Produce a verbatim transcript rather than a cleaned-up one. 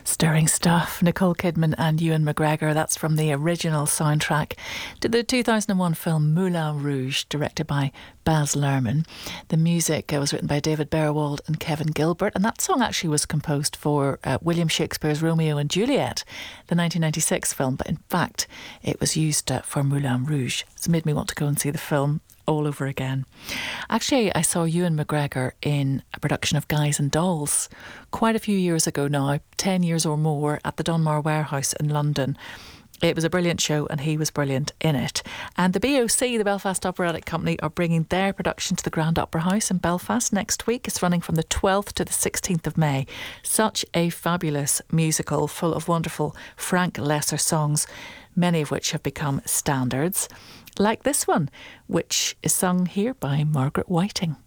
Stirring stuff. Nicole Kidman and Ewan McGregor. That's from the original soundtrack to the two thousand one film Moulin Rouge, directed by Baz Luhrmann. The music uh, was written by David Berwald and Kevin Gilbert, and that song actually was composed for uh, William Shakespeare's Romeo and Juliet, the nineteen ninety-six film, but in fact it was used uh, for Moulin Rouge. It's made me want to go and see the film all over again. Actually, I saw Ewan McGregor in a production of Guys and Dolls quite a few years ago now, ten years or more, at the Donmar Warehouse in London. It was a brilliant show and he was brilliant in it. And the B O C, the Belfast Operatic Company, are bringing their production to the Grand Opera House in Belfast next week. It's running from the twelfth to the sixteenth of May. Such a fabulous musical full of wonderful Frank Lesser songs, many of which have become standards, like this one, which is sung here by Margaret Whiting.